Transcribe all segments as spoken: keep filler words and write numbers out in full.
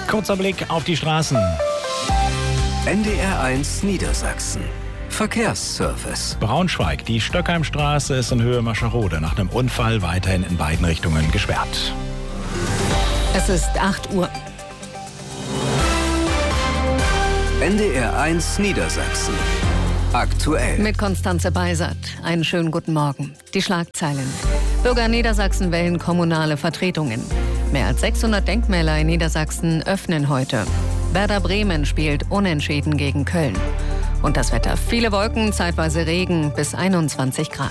Kurzer Blick auf die Straßen. N D R eins Niedersachsen. Verkehrsservice. Braunschweig, die Stöckheimstraße ist in Höhe Mascherode nach einem Unfall weiterhin in beiden Richtungen gesperrt. Es ist acht Uhr. N D R eins Niedersachsen. Aktuell. Mit Konstanze Beisert. Einen schönen guten Morgen. Die Schlagzeilen. Bürger Niedersachsen wählen kommunale Vertretungen. Mehr als sechshundert Denkmäler in Niedersachsen öffnen heute. Werder Bremen spielt unentschieden gegen Köln. Und das Wetter. Viele Wolken, zeitweise Regen bis einundzwanzig Grad.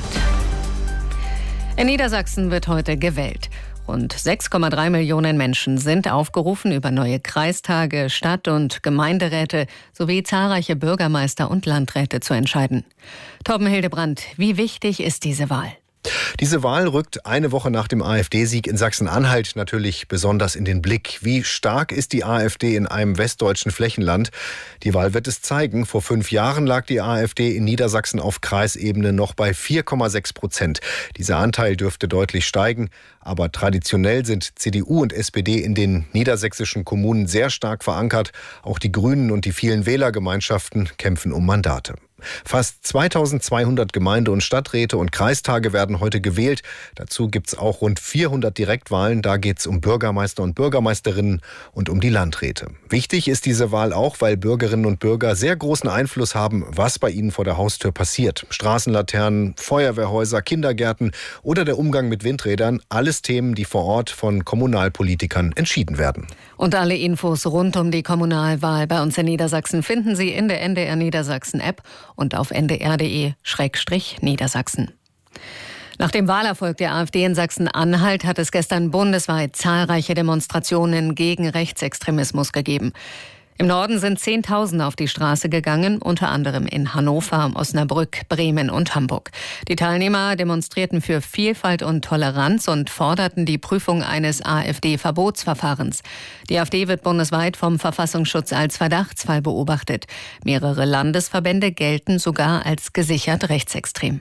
In Niedersachsen wird heute gewählt. Rund sechs Komma drei Millionen Menschen sind aufgerufen, über neue Kreistage, Stadt- und Gemeinderäte sowie zahlreiche Bürgermeister und Landräte zu entscheiden. Torben Hildebrandt, wie wichtig ist diese Wahl? Diese Wahl rückt eine Woche nach dem AfD-Sieg in Sachsen-Anhalt natürlich besonders in den Blick. Wie stark ist die AfD in einem westdeutschen Flächenland? Die Wahl wird es zeigen. Vor fünf Jahren lag die AfD in Niedersachsen auf Kreisebene noch bei vier Komma sechs Prozent. Dieser Anteil dürfte deutlich steigen. Aber traditionell sind C D U und S P D in den niedersächsischen Kommunen sehr stark verankert. Auch die Grünen und die vielen Wählergemeinschaften kämpfen um Mandate. Fast zweitausendzweihundert Gemeinde- und Stadträte und Kreistage werden heute gewählt. Dazu gibt es auch rund vierhundert Direktwahlen. Da geht es um Bürgermeister und Bürgermeisterinnen und um die Landräte. Wichtig ist diese Wahl auch, weil Bürgerinnen und Bürger sehr großen Einfluss haben, was bei ihnen vor der Haustür passiert. Straßenlaternen, Feuerwehrhäuser, Kindergärten oder der Umgang mit Windrädern. Alles Themen, die vor Ort von Kommunalpolitikern entschieden werden. Und alle Infos rund um die Kommunalwahl bei uns in Niedersachsen finden Sie in der N D R Niedersachsen App und auf n d r punkt d e Schrägstrich Niedersachsen. Nach dem Wahlerfolg der AfD in Sachsen-Anhalt hat es gestern bundesweit zahlreiche Demonstrationen gegen Rechtsextremismus gegeben. Im Norden sind Zehntausende auf die Straße gegangen, unter anderem in Hannover, Osnabrück, Bremen und Hamburg. Die Teilnehmer demonstrierten für Vielfalt und Toleranz und forderten die Prüfung eines AfD-Verbotsverfahrens. Die AfD wird bundesweit vom Verfassungsschutz als Verdachtsfall beobachtet. Mehrere Landesverbände gelten sogar als gesichert rechtsextrem.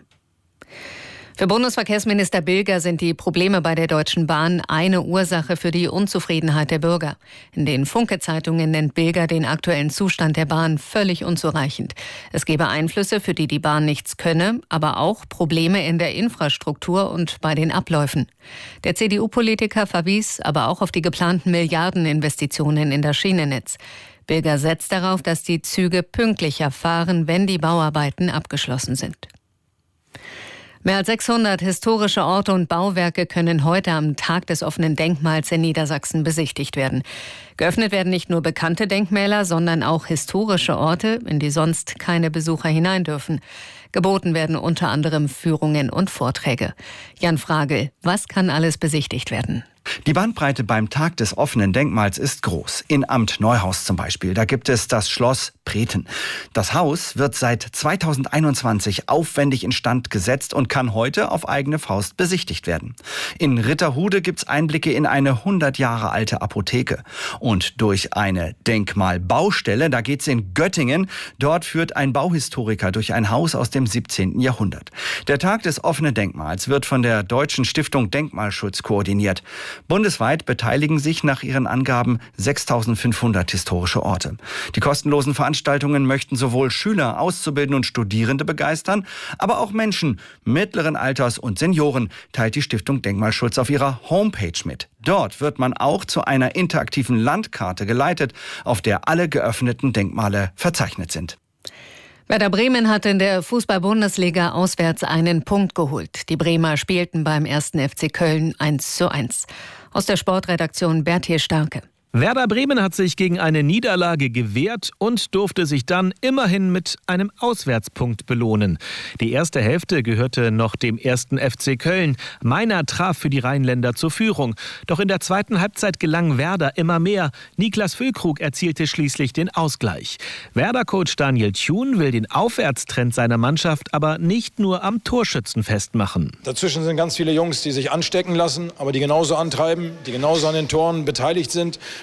Für Bundesverkehrsminister Bilger sind die Probleme bei der Deutschen Bahn eine Ursache für die Unzufriedenheit der Bürger. In den Funke-Zeitungen nennt Bilger den aktuellen Zustand der Bahn völlig unzureichend. Es gebe Einflüsse, für die die Bahn nichts könne, aber auch Probleme in der Infrastruktur und bei den Abläufen. Der C D U-Politiker verwies aber auch auf die geplanten Milliardeninvestitionen in das Schienennetz. Bilger setzt darauf, dass die Züge pünktlicher fahren, wenn die Bauarbeiten abgeschlossen sind. Mehr als sechshundert historische Orte und Bauwerke können heute am Tag des offenen Denkmals in Niedersachsen besichtigt werden. Geöffnet werden nicht nur bekannte Denkmäler, sondern auch historische Orte, in die sonst keine Besucher hinein dürfen. Geboten werden unter anderem Führungen und Vorträge. Jan Fragel, was kann alles besichtigt werden? Die Bandbreite beim Tag des offenen Denkmals ist groß. In Amt Neuhaus zum Beispiel, da gibt es das Schloss Preten. Das Haus wird seit zweitausendeinundzwanzig aufwendig instand gesetzt und kann heute auf eigene Faust besichtigt werden. In Ritterhude gibt's Einblicke in eine hundert Jahre alte Apotheke. Und durch eine Denkmalbaustelle, da geht's in Göttingen. Dort führt ein Bauhistoriker durch ein Haus aus dem siebzehnten Jahrhundert. Der Tag des offenen Denkmals wird von der Deutschen Stiftung Denkmalschutz koordiniert. Bundesweit beteiligen sich nach ihren Angaben sechstausendfünfhundert historische Orte. Die kostenlosen Veranstaltungen möchten sowohl Schüler, Auszubildende und Studierende begeistern, aber auch Menschen mittleren Alters und Senioren, teilt die Stiftung Denkmalschutz auf ihrer Homepage mit. Dort wird man auch zu einer interaktiven Landkarte geleitet, auf der alle geöffneten Denkmale verzeichnet sind. Werder Bremen hat in der Fußball-Bundesliga auswärts einen Punkt geholt. Die Bremer spielten beim ersten F C Köln eins zu eins. Aus der Sportredaktion Berthier Starke. Werder Bremen hat sich gegen eine Niederlage gewehrt und durfte sich dann immerhin mit einem Auswärtspunkt belohnen. Die erste Hälfte gehörte noch dem ersten F C Köln. Meiner traf für die Rheinländer zur Führung. Doch in der zweiten Halbzeit gelang Werder immer mehr. Niklas Füllkrug erzielte schließlich den Ausgleich. Werder-Coach Daniel Thun will den Aufwärtstrend seiner Mannschaft aber nicht nur am Torschützen festmachen. Dazwischen sind ganz viele Jungs, die sich anstecken lassen, aber die genauso antreiben, die genauso an den Toren beteiligt sind.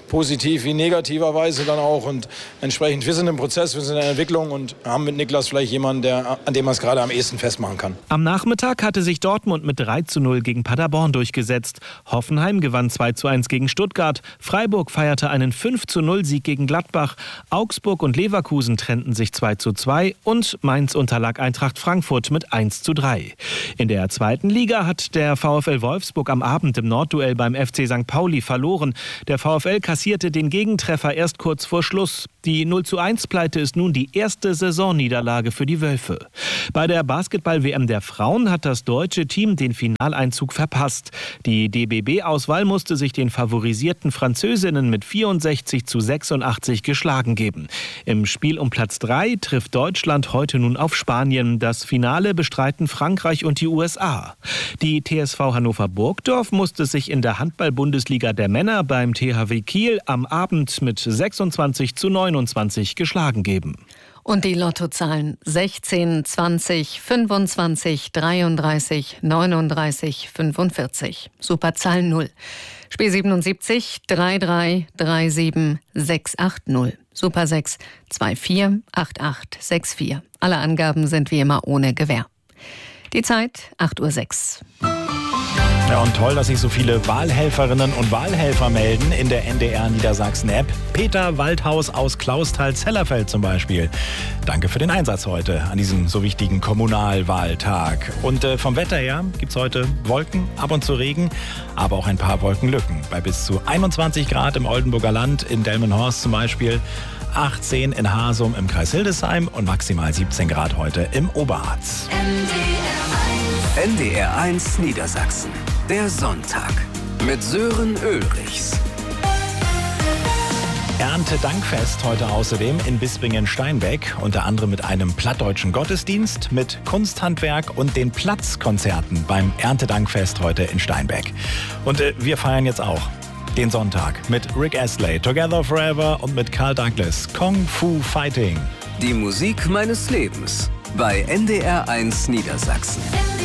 positiv wie negativerweise dann auch. Und entsprechend, wir sind im Prozess, wir sind in der Entwicklung und haben mit Niklas vielleicht jemanden, der, an dem man es gerade am ehesten festmachen kann. Am Nachmittag hatte sich Dortmund mit drei zu null gegen Paderborn durchgesetzt. Hoffenheim gewann zwei zu eins gegen Stuttgart. Freiburg feierte einen fünf zu null Sieg gegen Gladbach. Augsburg und Leverkusen trennten sich zwei zu zwei und Mainz unterlag Eintracht Frankfurt mit eins zu drei. In der zweiten Liga hat der VfL Wolfsburg am Abend im Nordduell beim F C Sankt Pauli verloren. Der VfL kassierte den Gegentreffer erst kurz vor Schluss. Die null zu eins Pleite ist nun die erste Saisonniederlage für die Wölfe. Bei der Basketball-W M der Frauen hat das deutsche Team den Finaleinzug verpasst. Die D B B-Auswahl musste sich den favorisierten Französinnen mit vierundsechzig zu sechsundachtzig geschlagen geben. Im Spiel um Platz drei trifft Deutschland heute nun auf Spanien. Das Finale bestreiten Frankreich und die U S A. Die T S V Hannover Burgdorf musste sich in der Handball-Bundesliga der Männer beim T H W Kiel am Abend mit sechsundzwanzig zu neunundzwanzig geschlagen geben. Und die Lottozahlen sechzehn, zwanzig, fünfundzwanzig, dreiunddreißig, neununddreißig, fünfundvierzig. Superzahl null. Spiel siebenundsiebzig, drei drei, drei sieben, sechs acht null. Super sechs, zwei vier, acht acht, sechs vier. Alle Angaben sind wie immer ohne Gewähr. Die Zeit acht Uhr sechs. Ja, und toll, dass sich so viele Wahlhelferinnen und Wahlhelfer melden in der N D R Niedersachsen-App. Peter Waldhaus aus Clausthal-Zellerfeld zum Beispiel. Danke für den Einsatz heute an diesem so wichtigen Kommunalwahltag. Und äh, vom Wetter her gibt es heute Wolken, ab und zu Regen, aber auch ein paar Wolkenlücken. Bei bis zu einundzwanzig Grad im Oldenburger Land, in Delmenhorst zum Beispiel, achtzehn in Hasum im Kreis Hildesheim und maximal siebzehn Grad heute im Oberharz. N D R eins Niedersachsen. Der Sonntag mit Sören Ulrichs. Erntedankfest heute außerdem in Bispingen-Steinbeck, unter anderem mit einem plattdeutschen Gottesdienst, mit Kunsthandwerk und den Platzkonzerten beim Erntedankfest heute in Steinbeck. Und äh, wir feiern jetzt auch den Sonntag mit Rick Astley, Together Forever und mit Carl Douglas, Kung Fu Fighting. Die Musik meines Lebens bei N D R eins Niedersachsen.